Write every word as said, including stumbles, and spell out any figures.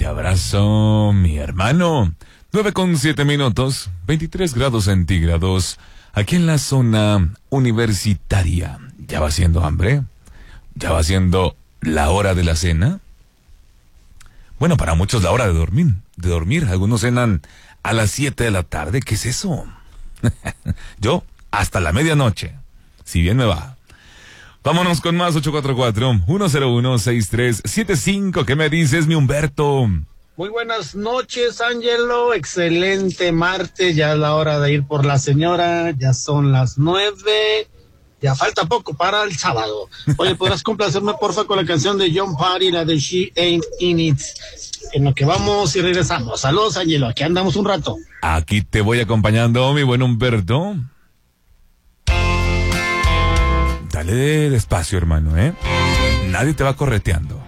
Te abrazo, mi hermano. nueve con siete minutos, veintitrés grados centígrados, aquí en la zona universitaria. ¿Ya va siendo hambre? ¿Ya va siendo la hora de la cena? Bueno, para muchos la hora de dormir, de dormir. Algunos cenan a las siete de la tarde. ¿Qué es eso? Yo, hasta la medianoche, si bien me va. Vámonos con más. Ocho cuatro cuatro, uno cero uno, seis tres siete cinco. ¿Qué me dices, mi Humberto? Muy buenas noches, Ángelo. Excelente martes. Ya es la hora de ir por la señora. Ya son las nueve. Ya falta poco para el sábado. Oye, ¿podrás complacerme, porfa, con la canción de John Party, la de She Ain't In It? En lo que vamos y regresamos. Saludos, Ángelo. Aquí andamos un rato. Aquí te voy acompañando, mi buen Humberto. Dale despacio, hermano, ¿eh? Nadie te va correteando.